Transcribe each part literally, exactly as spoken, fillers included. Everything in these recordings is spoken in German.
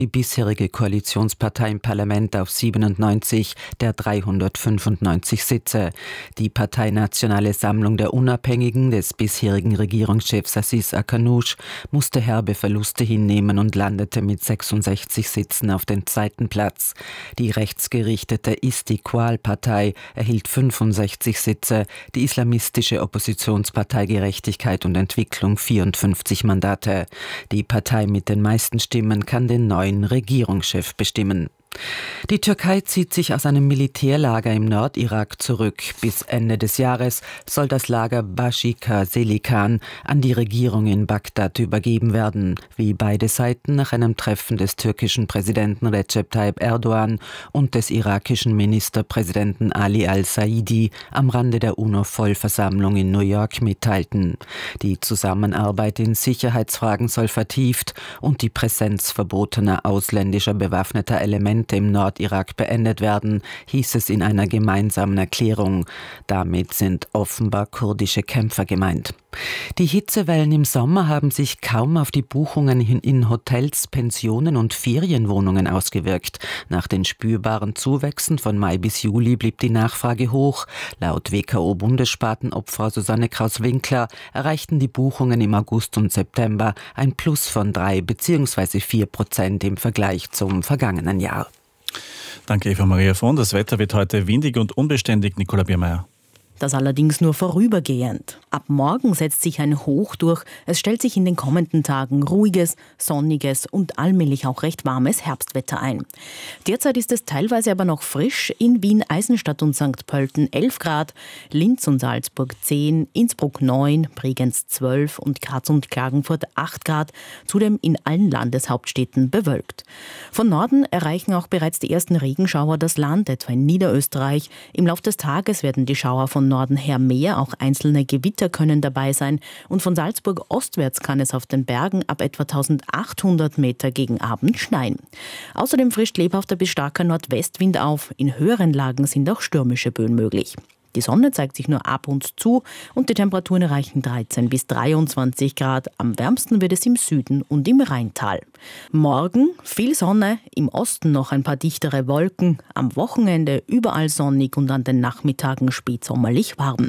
die bisherige Koalitionspartei im Parlament auf siebenundneunzig der dreihundertfünfundneunzig Sitze. Die Partei Nationale Sammlung der Unabhängigen des bisherigen Regierungschefs Aziz Akhannouch musste herbe Verluste hinnehmen und landete mit sechsundsechzig Sitzen auf den zweiten Platz. Die rechtsgerichtete Istiqlal-Partei erhielt fünfundsechzig Sitze, die islamistische Oppositionspartei Gerechtigkeit und Entwicklung vierundfünfzig Mandate. Die Partei mit den meisten Stimmen kann den neuen Regierungschef bestimmen. Die Türkei zieht sich aus einem Militärlager im Nordirak zurück. Bis Ende des Jahres soll das Lager Bashika Selikan an die Regierung in Bagdad übergeben werden, wie beide Seiten nach einem Treffen des türkischen Präsidenten Recep Tayyip Erdogan und des irakischen Ministerpräsidenten Ali al-Saidi am Rande der UNO-Vollversammlung in New York mitteilten. Die Zusammenarbeit in Sicherheitsfragen soll vertieft und die Präsenz verbotener ausländischer bewaffneter Elemente im Nordirak beendet werden, hieß es in einer gemeinsamen Erklärung. Damit sind offenbar kurdische Kämpfer gemeint. Die Hitzewellen im Sommer haben sich kaum auf die Buchungen in Hotels, Pensionen und Ferienwohnungen ausgewirkt. Nach den spürbaren Zuwächsen von Mai bis Juli blieb die Nachfrage hoch. Laut W K O-Bundesspartenobfrau Susanne Kraus-Winkler erreichten die Buchungen im August und September ein Plus von drei bzw. vier Prozent im Vergleich zum vergangenen Jahr. Danke, Eva Maria Frohn. Das Wetter wird heute windig und unbeständig. Nicola Biermeier. Das allerdings nur vorübergehend. Ab morgen setzt sich ein Hoch durch. Es stellt sich in den kommenden Tagen ruhiges, sonniges und allmählich auch recht warmes Herbstwetter ein. Derzeit ist es teilweise aber noch frisch. In Wien, Eisenstadt und Sankt Pölten elf Grad, Linz und Salzburg zehn, Innsbruck neun, Bregenz zwölf und Graz und Klagenfurt acht Grad. Zudem in allen Landeshauptstädten bewölkt. Von Norden erreichen auch bereits die ersten Regenschauer das Land, etwa in Niederösterreich. Im Laufe des Tages werden die Schauer von Norden her mehr, auch einzelne Gewitter können dabei sein und von Salzburg ostwärts kann es auf den Bergen ab etwa eintausendachthundert Meter gegen Abend schneien. Außerdem frischt lebhafter bis starker Nordwestwind auf, in höheren Lagen sind auch stürmische Böen möglich. Die Sonne zeigt sich nur ab und zu und die Temperaturen erreichen dreizehn bis dreiundzwanzig Grad. Am wärmsten wird es im Süden und im Rheintal. Morgen viel Sonne, im Osten noch ein paar dichtere Wolken. Am Wochenende überall sonnig und an den Nachmittagen spätsommerlich warm.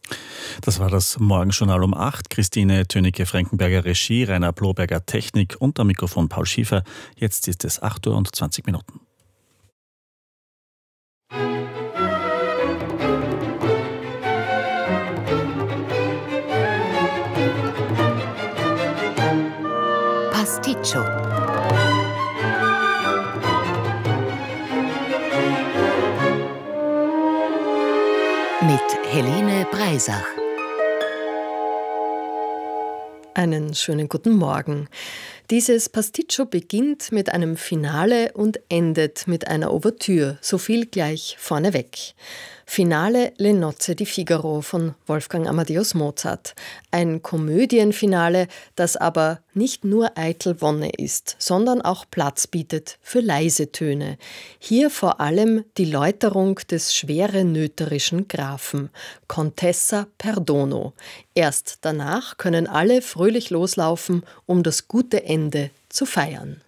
Das war das Morgenjournal um acht. Christine Tönicke-Frankenberger Regie, Rainer Ploberger Technik und am Mikrofon Paul Schiefer. Jetzt ist es acht Uhr und zwanzig Minuten. Pasticcio. Mit Helene Breisach. Einen schönen guten Morgen. Dieses Pasticcio beginnt mit einem Finale und endet mit einer Ouvertüre. So viel gleich vorneweg. Finale Le Nozze di Figaro von Wolfgang Amadeus Mozart. Ein Komödienfinale, das aber nicht nur eitel Wonne ist, sondern auch Platz bietet für leise Töne. Hier vor allem die Läuterung des schwerenöterischen Grafen, Contessa Perdono. Erst danach können alle fröhlich loslaufen, um das gute Ende zu feiern.